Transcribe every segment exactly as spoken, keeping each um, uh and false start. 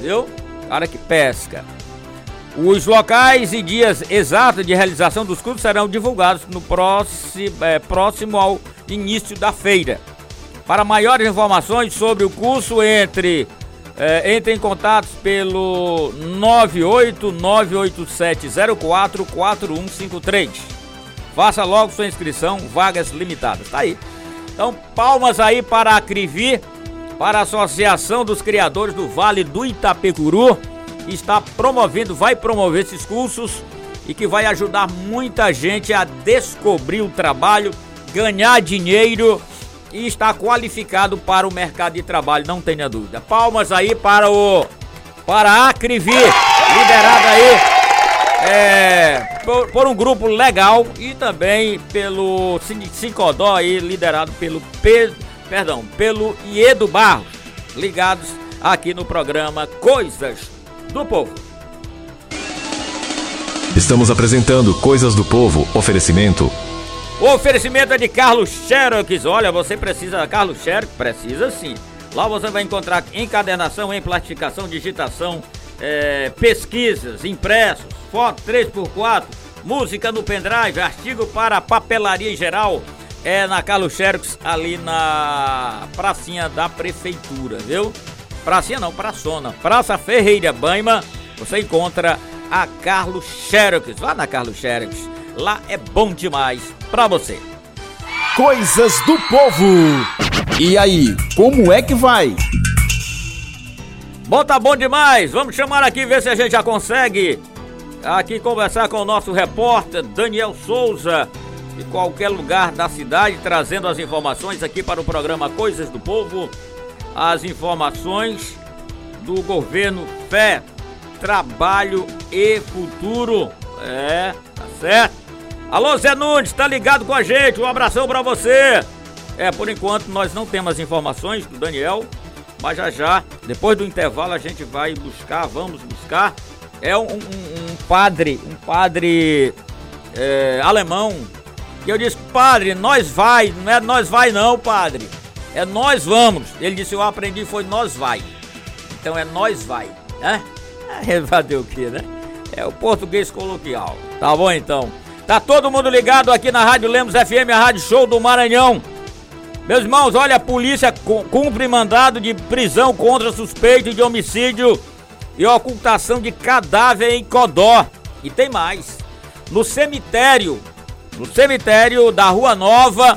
viu? Cara que pesca. Os locais e dias exatos de realização dos cursos serão divulgados no próximo, é, próximo ao início da feira. Para maiores informações sobre o curso, entre, é, entre em contato pelo nove oito nove oito sete zero quatro quatro um cinco três. Faça logo sua inscrição, vagas limitadas. Tá aí. Então, palmas aí para a Crivi, para a Associação dos Criadores do Vale do Itapecuru, que está promovendo, vai promover esses cursos e que vai ajudar muita gente a descobrir o trabalho, ganhar dinheiro e estar qualificado para o mercado de trabalho, não tenha dúvida. Palmas aí para o para a Crivi, liderada aí é, por, por um grupo legal, e também pelo Sincodó aí, liderado pelo Pedro, perdão, pelo Iedo Barros, ligados aqui no programa Coisas do Povo. Estamos apresentando Coisas do Povo. Oferecimento. O oferecimento é de Carlos Xerox. Olha, você precisa, Carlos Xerox, precisa sim. Lá você vai encontrar encadernação, emplastificação, digitação, é, pesquisas, impressos, foto três por quatro, música no pendrive, artigo para papelaria em geral. É na Carlos Xerox, ali na pracinha da prefeitura, viu? Pracinha não, praçona. Praça Ferreira Baima, você encontra a Carlos Xerox. Vá na Carlos Xerox, lá é bom demais pra você. Coisas do Povo. E aí, como é que vai? Bom, tá bom demais. Vamos chamar aqui, ver se a gente já consegue aqui conversar com o nosso repórter Daniel Souza, de qualquer lugar da cidade, trazendo as informações aqui para o programa Coisas do Povo. As informações do governo Fé, Trabalho e Futuro. É, tá certo? Alô, Zé Nunes, tá ligado com a gente? Um abração pra você. É, por enquanto nós não temos as informações do Daniel, mas já já, depois do intervalo, a gente vai buscar, vamos buscar. É um, um, um padre, um padre é, alemão, que eu disse, padre, nós vai, não é nós vai não, padre. É nós vamos. Ele disse, eu aprendi, foi nós vai. Então é nós vai, né? É, vai ter o quê, né? É o português coloquial. Tá bom, então. Tá todo mundo ligado aqui na Rádio Lemos F M, a Rádio Show do Maranhão. Meus irmãos, olha, a polícia cumpre mandado de prisão contra suspeito de homicídio e ocultação de cadáver em Codó. E tem mais. No cemitério, no cemitério da Rua Nova,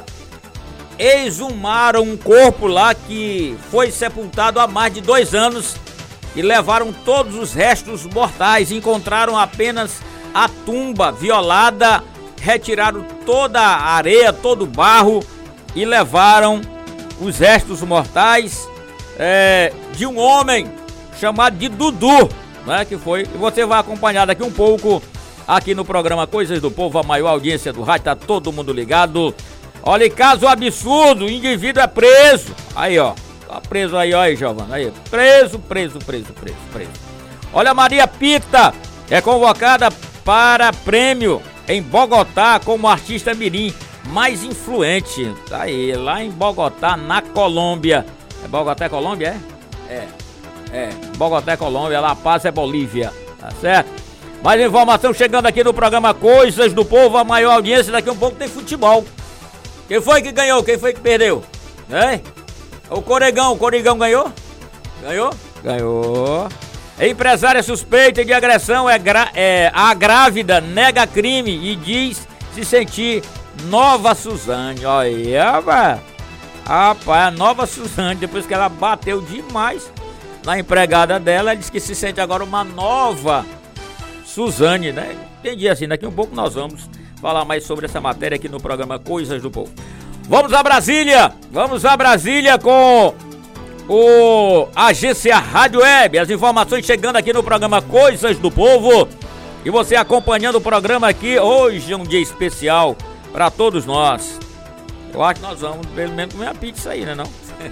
exumaram um corpo lá que foi sepultado há mais de dois anos e levaram todos os restos mortais. Encontraram apenas a tumba violada, retiraram toda a areia, todo o barro e levaram os restos mortais é, de um homem chamado de Dudu, né, que foi, e você vai acompanhar daqui um pouco aqui no programa Coisas do Povo, a maior audiência do rádio, tá todo mundo ligado. Olha, caso absurdo, o indivíduo é preso. Aí, ó. Tá preso aí, ó aí, Giovana. Aí, preso, preso, preso, preso, preso. Olha, Maria Pita é convocada para prêmio em Bogotá como artista mirim mais influente. Tá aí, lá em Bogotá, na Colômbia. É Bogotá é Colômbia, é? É. É. Bogotá é Colômbia, La Paz é Bolívia. Tá certo? Mais informação chegando aqui no programa Coisas do Povo, a maior audiência. Daqui um pouco tem futebol. Quem foi que ganhou? Quem foi que perdeu? Né? O Coregão. O Coregão ganhou? Ganhou? Ganhou. Empresária suspeita de agressão é, gra- é a grávida nega crime e diz se sentir nova Suzane. Olha, rapaz. Rapaz, a nova Suzane, depois que ela bateu demais na empregada dela, ela disse que se sente agora uma nova Suzane, né? Entendi assim, daqui um pouco nós vamos falar mais sobre essa matéria aqui no programa Coisas do Povo. Vamos a Brasília, vamos a Brasília com o Agência Rádio Web, as informações chegando aqui no programa Coisas do Povo e você acompanhando o programa aqui. Hoje é um dia especial para todos nós. Eu acho que nós vamos pelo menos comer a pizza aí, né não?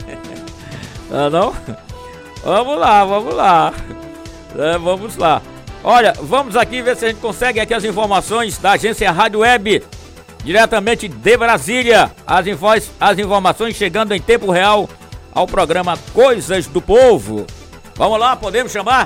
Não, não? Vamos lá, vamos lá, é, vamos lá. Olha, vamos aqui ver se a gente consegue aqui as informações da Agência Rádio Web, diretamente de Brasília. As, info- as informações chegando em tempo real ao programa Coisas do Povo. Vamos lá, podemos chamar?